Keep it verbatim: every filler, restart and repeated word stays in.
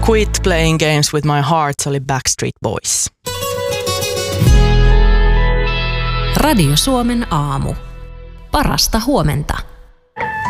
Quit Playing Games With My Heart oli Backstreet Boys. Radio Suomen aamu. Parasta huomenta.